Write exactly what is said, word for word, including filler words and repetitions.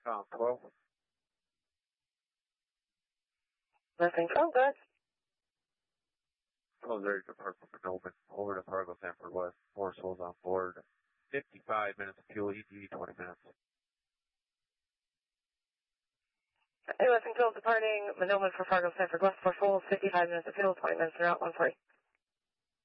Found twelve. Nothing twelve, go ahead. twelve ready to depart from Melbourne. Over to Fargo, Sanford West. Four souls on board. fifty-five minutes of fuel, E T V twenty minutes. Hey, Western twelve departing Manoma for Fargo, Sanford West. Four souls, fifty-five minutes of fuel, twenty minutes, and out one forty.